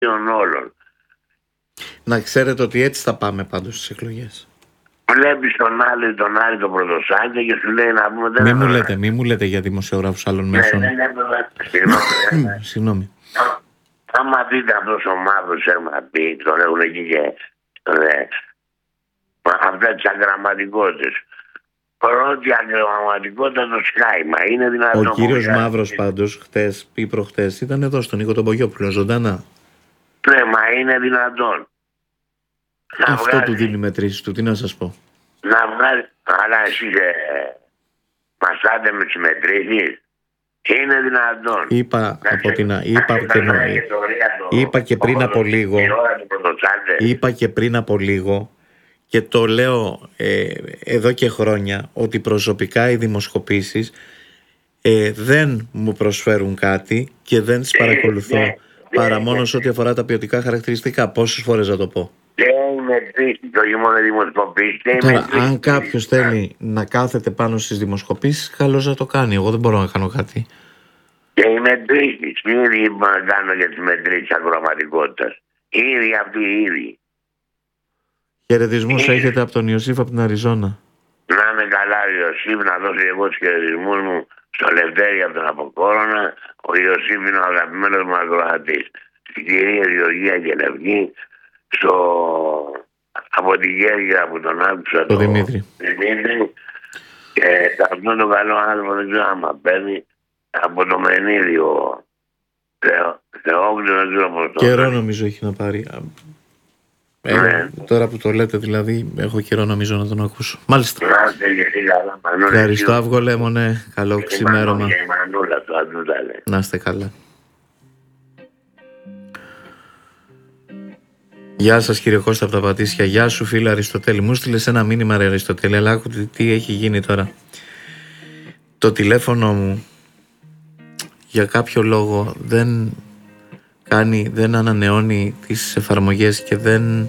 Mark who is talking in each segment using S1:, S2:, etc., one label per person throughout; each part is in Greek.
S1: όλων.
S2: Να ξέρετε ότι έτσι θα πάμε πάντως στις εκλογές.
S1: Βλέπεις τον Άρη τον Πρωτοσάλτη και σου λέει να πούμε...
S2: Μη μου λέτε για δημοσιογράφους άλλων μέσων.
S1: Ναι.
S2: Συγγνώμη.
S1: Άμα δείτε αυτός ο μαύρος πει, τον έχουν εκεί και... Αυτές τις αγγραμματικότητες. Πρώτη αγγραμματικότητα το σκάιμα. Είναι δυνατόν.
S2: Ο κύριος Μαύρος πάντως χτες ή προχτές ήταν εδώ στον Νίκο τον Πογιόπουλο, ζωντανά.
S1: Ναι, μα είναι δυνατόν.
S2: Αυτό του δίνει μετρήσεις του, τι να σας πω.
S1: Να βγάλει, αλλά εσύ μασάτε με τις μετρήσεις. Είναι δυνατόν.
S2: Είπα και πριν από λίγο και το λέω εδώ και χρόνια ότι προσωπικά οι δημοσκοπήσεις δεν μου προσφέρουν κάτι και δεν τις παρακολουθώ παρά μόνο σε ό,τι αφορά τα ποιοτικά χαρακτηριστικά. Πόσες φορές να το πω. Τώρα, αν κάποιος θέλει να κάθεται πάνω στις δημοσκοπήσεις, καλώς να το κάνει. Εγώ δεν μπορώ να κάνω κάτι.
S1: Και οι μετρήσεις, ήδη είπα να κάνω για τις μετρήσεις αγγραμματικότητας. Ήδη αυτοί ήδη.
S2: Χαιρετισμούς έχετε από τον Ιωσήφ από την Αριζόνα.
S1: Να είμαι καλά, Ιωσήφ, να δώσω εγώ τους χαιρετισμούς μου στο Λευτέρη από τον Αποκόρονα. Ο Ιωσήφ είναι ο αγαπημένος μου ακροατής. Στην κυρία Γεωργία Γελευκή, από τη Γέργια που τον άκουσα,
S2: τον Δημήτρη.
S1: Και αυτόν τον καλό άνθρωπο δεν ξέρω άμα παίρνει από το Μενίδιο. Θεόκλειο δεν ξέρω πώς το
S2: καιρό νομίζω έχει να πάρει. Τώρα που το λέτε δηλαδή έχω καιρό νομίζω να τον ακούσω. Μάλιστα. Ευχαριστώ Αυγολέμονε. Καλό ξημέρωμα. Να είστε καλά. Γεια σας κύριε Κώστα από τα Πατήσια. Γεια σου φίλε Αριστοτέλη. Μου στείλες ένα μήνυμα ρε Αριστοτέλη, αλλά άκουτε τι έχει γίνει τώρα. Το τηλέφωνο μου για κάποιο λόγο δεν ανανεώνει τις εφαρμογές και δεν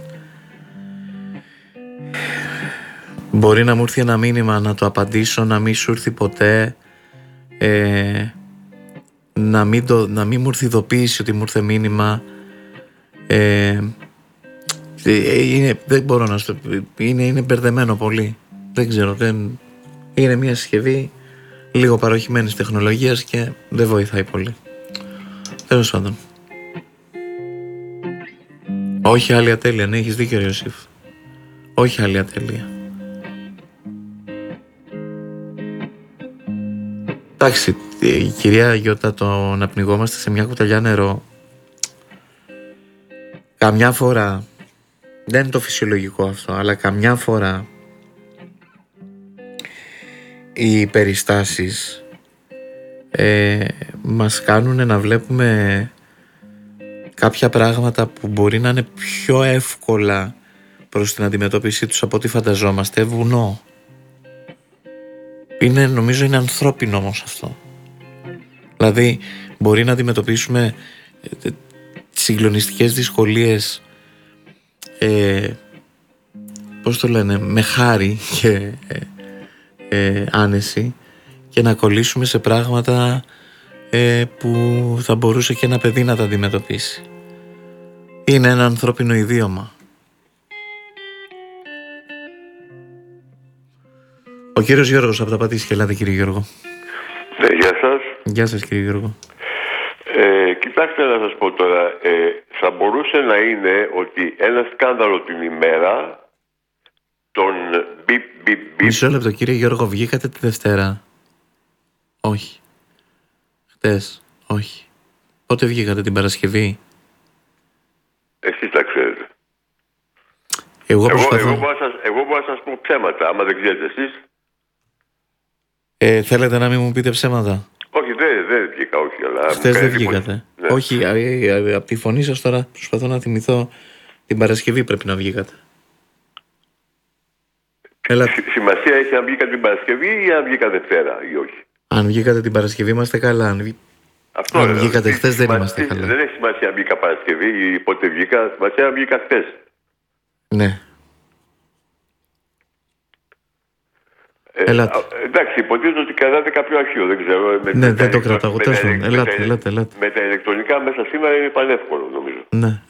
S2: μπορεί να μου έρθει ένα μήνυμα να το απαντήσω, να μην σου έρθει ποτέ, να μην μου έρθει ειδοποίηση ότι μου ήρθε μήνυμα. Δεν μπορώ να στο είναι μπερδεμένο πολύ. Δεν ξέρω, είναι μια συσκευή λίγο παροχημένης τεχνολογίας και δεν βοηθάει πολύ. Τέλος πάντων. Όχι άλλη ατέλεια, ναι, έχεις δίκιο Ιωσήφ. Όχι άλλη ατέλεια. Εντάξει, η κυρία Γιώτα, το να πνιγόμαστε σε μια κουταλιά νερό καμιά φορά, δεν είναι το φυσιολογικό αυτό, αλλά καμιά φορά οι περιστάσεις μας κάνουν να βλέπουμε κάποια πράγματα που μπορεί να είναι πιο εύκολα προς την αντιμετώπιση τους από ό,τι φανταζόμαστε. Βουνό. Νομίζω είναι ανθρώπινο όμως αυτό. Δηλαδή μπορεί να αντιμετωπίσουμε συγκλονιστικές δυσκολίες πώς το λένε, με χάρη και άνεση και να κολλήσουμε σε πράγματα που θα μπορούσε και ένα παιδί να τα αντιμετωπίσει. Είναι ένα ανθρώπινο ιδίωμα. Ο κύριος Γιώργος από τα Πατήσια. Ελάτε κύριε Γιώργο.
S3: Γεια σας.
S2: Γεια σας κύριε Γιώργο.
S3: Κοιτάξτε να σας πω τώρα, θα μπορούσε να είναι ότι ένα σκάνδαλο την ημέρα τον μπιπ.
S2: Μισό λεπτό κύριε Γιώργο, βγήκατε τη Δευτέρα? Όχι. Χτες? Όχι. Πότε βγήκατε, την Παρασκευή?
S3: Εσείς τα ξέρετε.
S2: Εγώ μπορώ
S3: να σας πω ψέματα, άμα δεν ξέρετε εσείς.
S2: Θέλετε να μην μου πείτε ψέματα?
S3: Όχι, δεν βγήκα, όχι. Αλλά
S2: χτες δεν βγήκατε. Ναι. Όχι, από τη φωνή σας τώρα προσπαθώ να θυμηθώ. Την Παρασκευή πρέπει να βγήκατε.
S3: Σημασία έχει αν βγήκα την Παρασκευή ή αν βγήκα Δευτέρα ή όχι?
S2: Αν βγήκατε την Παρασκευή είμαστε καλά. Αν βγήκατε χθες δεν είμαστε καλά.
S3: Δεν έχει σημασία αν βγήκα Παρασκευή ή πότε βγήκα. Σημασία αν βγήκα χθες.
S2: Ναι.
S3: Εντάξει, υποτίθεται ότι κρατάτε κάποιο αρχείο, δεν ξέρω.
S2: Ναι, δεν το κρατάω. Ελάτε.
S3: Με τα ηλεκτρονικά μέσα σήμερα είναι πανεύκολο, νομίζω.
S2: Ναι.